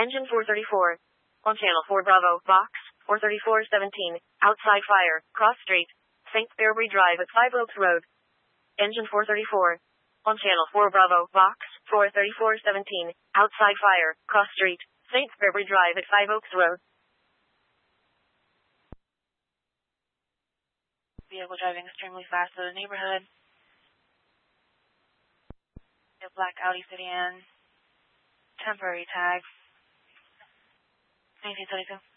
Engine 434. On channel 4 Bravo, box, 43417, outside fire, cross street, St. Fairbury Drive at 5 Oaks Road. Engine 434. On channel 4 Bravo, box, 43417, outside fire, cross street, St. Fairbury Drive at 5 Oaks Road. Vehicle driving extremely fast through the neighborhood. A black Audi sedan. Temporary tag. 1922.